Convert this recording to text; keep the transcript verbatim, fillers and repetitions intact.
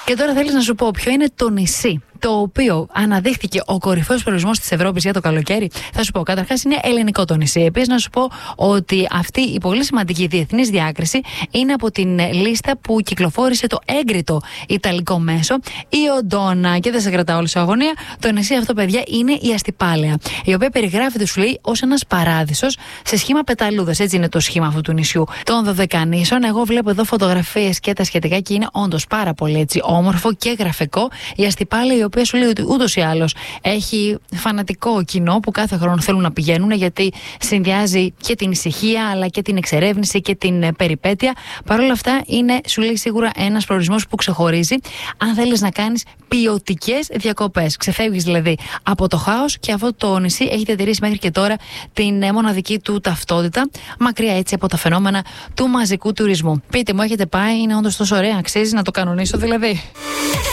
Και τώρα θέλεις να σου πω ποιο είναι το νησί το οποίο αναδείχθηκε ο κορυφαίος προορισμός της Ευρώπης για το καλοκαίρι. Θα σου πω, καταρχάς είναι ελληνικό το νησί. Επίσης, να σου πω ότι αυτή η πολύ σημαντική διεθνής διάκριση είναι από την λίστα που κυκλοφόρησε το έγκριτο ιταλικό μέσο, η Οντόνα. Και δεν σε κρατάω όλη σε αγωνία. Το νησί αυτό, παιδιά, είναι η Αστυπάλαια, η οποία περιγράφεται, σου λέει, ως ένας παράδεισος σε σχήμα πεταλούδας. Έτσι είναι το σχήμα αυτού του νησιού των Δωδεκανήσων. Εγώ βλέπω εδώ φωτογραφίες και τα σχετικά και είναι όντως πάρα πολύ έτσι όμορφο και γραφικό. Η Αστυπάλαια, η οποία σου λέει ότι ούτως ή άλλως έχει φανατικό κοινό που κάθε χρόνο θέλουν να πηγαίνουν, γιατί συνδυάζει και την ησυχία αλλά και την εξερεύνηση και την περιπέτεια. Παρ' όλα αυτά είναι, σου λέει, σίγουρα ένας προορισμός που ξεχωρίζει αν θέλεις να κάνεις ποιοτικές διακοπές. Ξεφεύγεις δηλαδή από το χάος και αυτό το νησί έχει διατηρήσει μέχρι και τώρα την μοναδική του ταυτότητα, μακριά έτσι από τα φαινόμενα του μαζικού τουρισμού. Πείτε μου, έχετε πάει? Είναι όντως τόσο ωραία? Αξίζει να το κανονίσω δηλαδή?